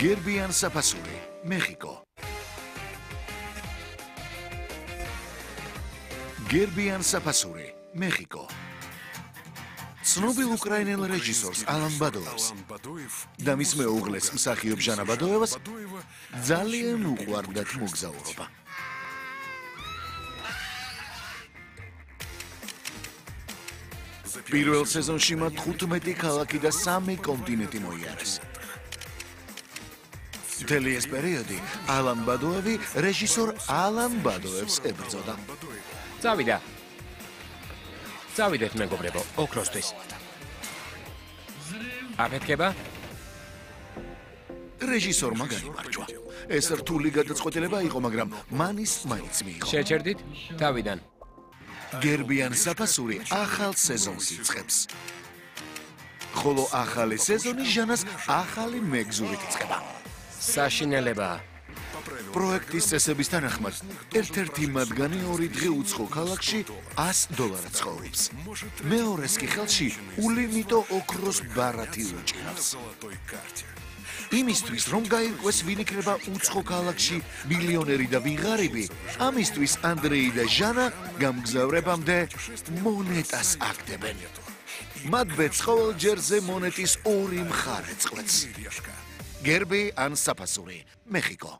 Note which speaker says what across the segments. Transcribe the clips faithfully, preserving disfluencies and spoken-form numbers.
Speaker 1: გერბიან საფასური, მეხიკო. გერბიან საფასური, მეხიკო. ცნობილ უკრაინელ რეჟისორს ალან ბადოევს და მის მეუღლეს მსახიობ ჟანა ბადოევას ძალიან უყვარდათ მოგზაურობა. პირველ სეზონში მათ თხუთმეტი ქალაქი და სამი კონტინენტი მოიარეს. მთელი ეს პერიოდი ალან ბადოევი რეჟისორ ალან ბადოევს ებრძოდა.
Speaker 2: წავიდა. წავიდეთ მეგობრებო, ოქროსთვის. აფეთქება?
Speaker 1: რეჟისორმა გაიმარჯვა. ეს რთული გადაწყვეტილება იყო, მაგრამ მანის მაინც მიიღო.
Speaker 2: შეჩერდით? თავიდან.
Speaker 1: გერბიან საფასური ახალ სეზონს იწყებს. ხოლო ახალი სეზონი ჟანას ახალი მეგზურით იწყება.
Speaker 2: საშინელებაა.
Speaker 1: პროექტის წესების თანახმად, ერთ-ერთი მათგანი ორი დღე უცხო ქალაქში ას დოლარად ცხოვრობს. მეორეს კი ხელში ულიმიტო ოქროს ბარათი უჭირავს. იმისთვის, რომ გაირკვეს ვინ იქნება უცხო ქალაქში მილიონერი და ვიღარიბი, ამისთვის ანდრეი და ჟანა გამგზავრებამდე მონეტას აგდებენ. მათ ბედს ყოველ ჯერზე მონეტის ორი მხარე წყვეტს. გერბი ან საფასური, მეხიკო.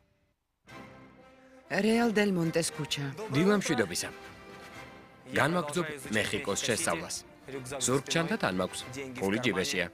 Speaker 3: რეალ დელ მონტეს ქუჩა.
Speaker 2: დილამშვიდობისა. განვაგრძობ მეხიკოს შესწავლას. ზურგ ჩანთად ან მაქვს? ფული ჯიბეშია.